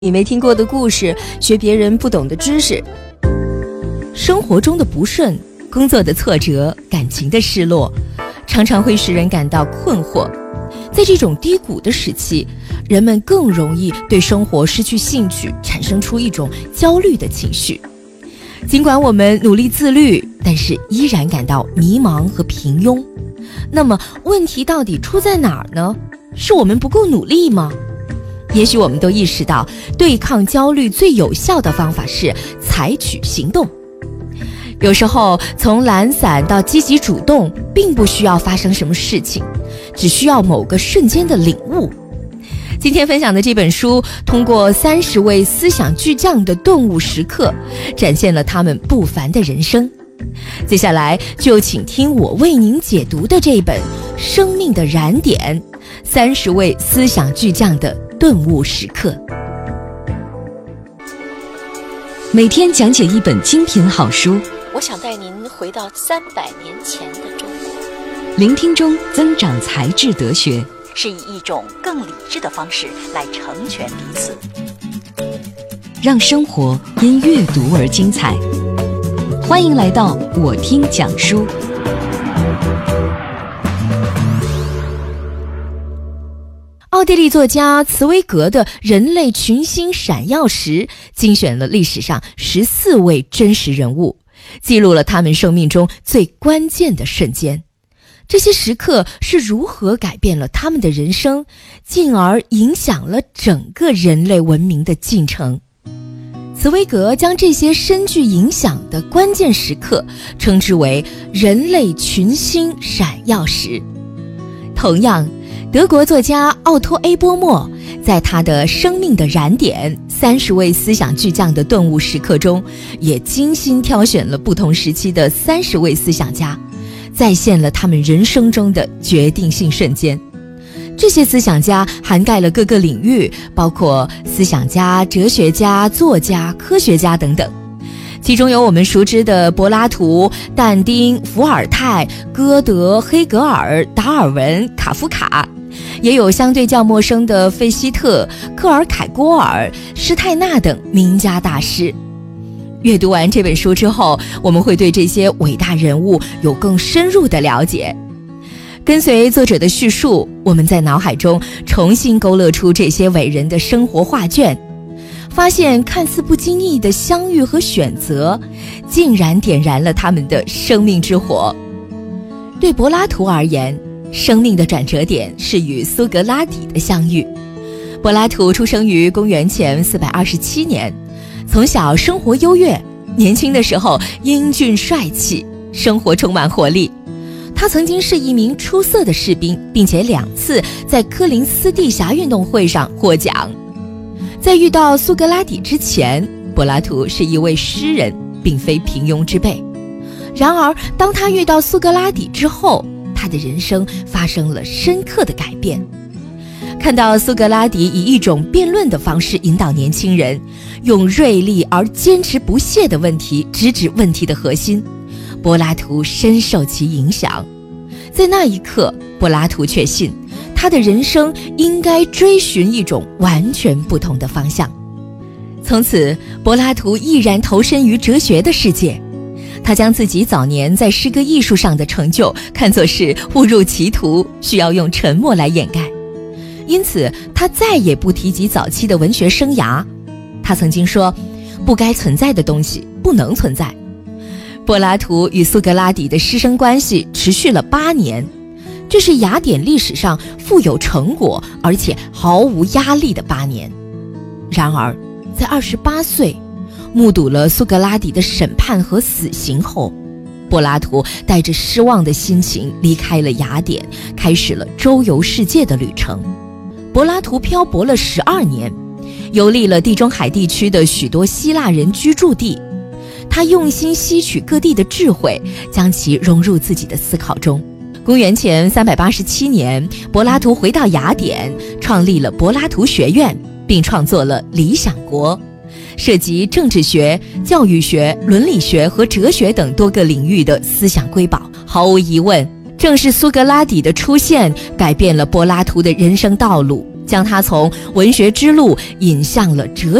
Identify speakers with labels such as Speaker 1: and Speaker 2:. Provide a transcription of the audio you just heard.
Speaker 1: 你没听过的故事，学别人不懂的知识。生活中的不顺，工作的挫折，感情的失落，常常会使人感到困惑。在这种低谷的时期，人们更容易对生活失去兴趣，产生出一种焦虑的情绪。尽管我们努力自律，但是依然感到迷茫和平庸。那么问题到底出在哪儿呢？是我们不够努力吗？也许我们都意识到，对抗焦虑最有效的方法是采取行动。有时候从懒散到积极主动，并不需要发生什么事情，只需要某个瞬间的领悟。今天分享的这本书，通过30位思想巨匠的顿悟时刻，展现了他们不凡的人生。接下来就请听我为您解读的这本《生命的燃点》，30位思想巨匠的顿悟时刻。
Speaker 2: 每天讲解一本精品好书，
Speaker 3: 我想带您回到300年前的中国，
Speaker 2: 聆听中增长才智德学，
Speaker 3: 是以一种更理智的方式来成全彼此，
Speaker 2: 让生活因阅读而精彩。欢迎来到我听讲书。
Speaker 1: 奥地利作家茨威格的《人类群星闪耀时》精选了历史上14位真实人物，记录了他们生命中最关键的瞬间。这些时刻是如何改变了他们的人生，进而影响了整个人类文明的进程。茨威格将这些深具影响的关键时刻称之为人类群星闪耀时。同样，德国作家奥托 A 波默在他的《生命的燃点：30位思想巨匠的顿悟时刻》中，也精心挑选了不同时期的30位思想家，再现了他们人生中的决定性瞬间。这些思想家涵盖了各个领域，包括思想家、哲学家、作家、科学家等等。其中有我们熟知的柏拉图、但丁、伏尔泰、歌德、黑格尔、达尔文、卡夫卡，也有相对较陌生的费希特、克尔凯郭尔、施泰纳等名家大师。阅读完这本书之后，我们会对这些伟大人物有更深入的了解。跟随作者的叙述，我们在脑海中重新勾勒出这些伟人的生活画卷，发现看似不经意的相遇和选择，竟然点燃了他们的生命之火。对柏拉图而言，生命的转折点是与苏格拉底的相遇。柏拉图出生于公元前427年，从小生活优越，年轻的时候英俊帅气，生活充满活力。他曾经是一名出色的士兵，并且2次在科林斯地峡运动会上获奖。在遇到苏格拉底之前，柏拉图是一位诗人，并非平庸之辈。然而当他遇到苏格拉底之后，他的人生发生了深刻的改变。看到苏格拉底以一种辩论的方式引导年轻人，用锐利而坚持不懈的问题直指问题的核心，柏拉图深受其影响。在那一刻，柏拉图确信他的人生应该追寻一种完全不同的方向。从此，柏拉图毅然投身于哲学的世界。他将自己早年在诗歌艺术上的成就看作是误入歧途，需要用沉默来掩盖。因此，他再也不提及早期的文学生涯。他曾经说，不该存在的东西不能存在。柏拉图与苏格拉底的师生关系持续了8年，这是雅典历史上富有成果而且毫无压力的8年。然而，在28岁目睹了苏格拉底的审判和死刑后，柏拉图带着失望的心情离开了雅典，开始了周游世界的旅程。柏拉图漂泊了12年，游历了地中海地区的许多希腊人居住地。他用心吸取各地的智慧，将其融入自己的思考中。公元前387年，柏拉图回到雅典，创立了柏拉图学院，并创作了《理想国》，涉及政治学、教育学、伦理学和哲学等多个领域的思想瑰宝。毫无疑问，正是苏格拉底的出现改变了柏拉图的人生道路， 将他从文学之路引向了哲